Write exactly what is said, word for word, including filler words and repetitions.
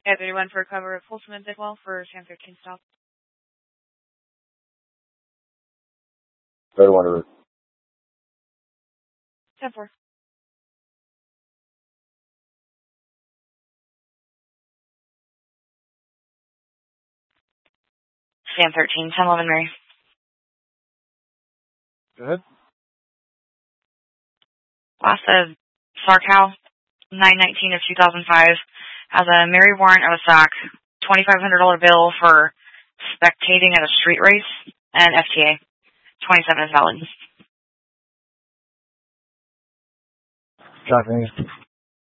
Yeah, thirty-one for cover of Folsom and Bidwell for Sam thirteen stop. thirty-one to route. ten four. Sam thirteen, ten eleven Mary. Go ahead. Last of Sarkow, nine nineteen of two thousand five, has a Mary warrant of a S A C, twenty-five hundred dollars bill for spectating at a street race, and F T A. twenty-seven is valid. Copy.